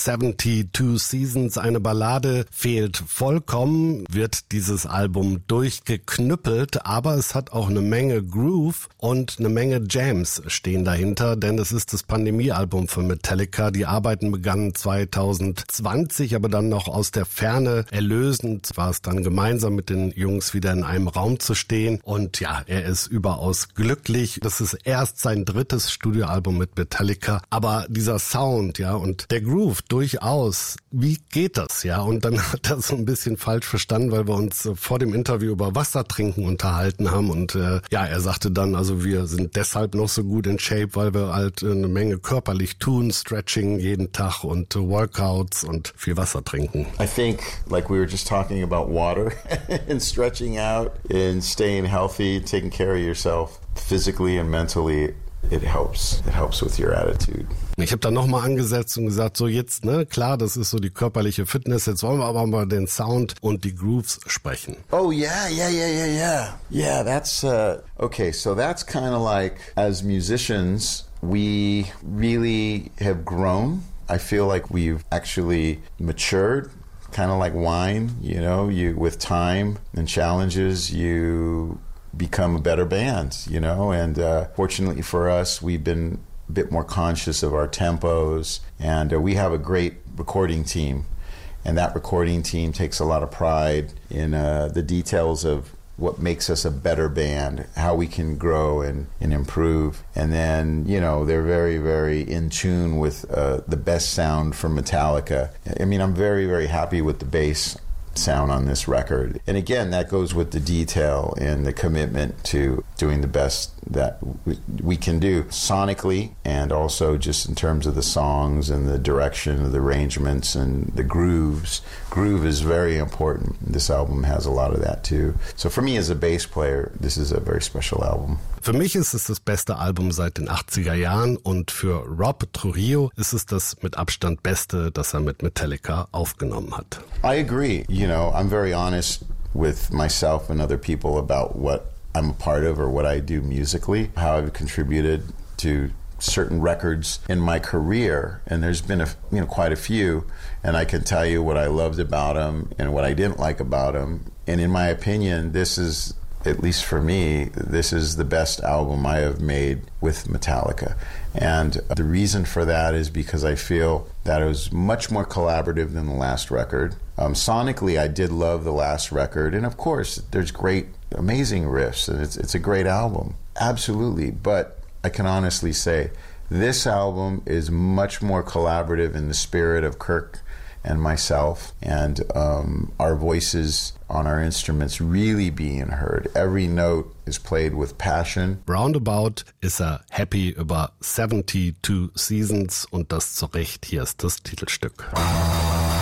72 Seasons, eine Ballade, fehlt vollkommen, wird dieses Album durchgeknüppelt, aber es hat auch eine Menge Groove und eine Menge Jams stehen dahinter, denn es ist das Pandemie-Album von Metallica. Die Arbeiten begannen 2020, aber dann noch aus der Ferne erlösend war es dann gemeinsam mit den Jungs wieder in einem Raum zu stehen und ja, er ist überaus glücklich. Das ist erst sein drittes Studioalbum mit Metallica, aber dieser Sound, ja, und der Groove durchaus, wie geht das, ja? Und dann hat er so ein bisschen falsch verstanden, weil wir uns vor dem Interview über Wassertrinken unterhalten haben und ja, er sagte dann, also wir sind deshalb noch so gut in Shape, weil wir halt eine Menge körperlich tun, Stretching jeden Tag und Workouts und viel Wasser trinken. I think, like we were just talking about water and stretching out and staying healthy, taking care of yourself physically and mentally. It helps. It helps with your attitude. Ich habe da nochmal angesetzt und gesagt, so jetzt, ne, klar, das ist so die körperliche Fitness, jetzt wollen wir aber mal den Sound und die Grooves sprechen. Oh, yeah. Yeah, that's, okay, so that's kind of like, as musicians, we really have grown. I feel like we've actually matured. Kind of like wine, you know, with time and challenges, you become a better band, you know, and fortunately for us, we've been a bit more conscious of our tempos, and we have a great recording team, and that recording team takes a lot of pride in the details of what makes us a better band, how we can grow and improve. And then, you know, they're very, very in tune with the best sound from Metallica. I mean, I'm very, very happy with the bass sound on this record. And again, that goes with the detail and the commitment to doing the best that we can do sonically, and also just in terms of the songs and the direction of the arrangements and the grooves. Groove is very important. This album has a lot of that too. So for me as a bass player, this is a very special album. Für mich ist es das beste Album seit den 80er Jahren und für Rob Trujillo ist es das mit Abstand beste, das er mit Metallica aufgenommen hat. I agree. You know, I'm very honest with myself and other people about what I'm a part of or what I do musically, how I've contributed to certain records in my career, and there's been quite a few, and I can tell you what I loved about them and what I didn't like about them. And in my opinion, this is, at least for me, this is the best album I have made with Metallica. And the reason for that is because I feel that it was much more collaborative than the last record. Sonically, I did love the last record, and of course, there's great, amazing riffs, and it's a great album. Absolutely, but I can honestly say this album is much more collaborative in the spirit of Kirk and myself, and our voices on our instruments really being heard. Every note is played with passion. Roundabout ist er happy über 72 Seasons und das zu Recht. Hier ist das Titelstück.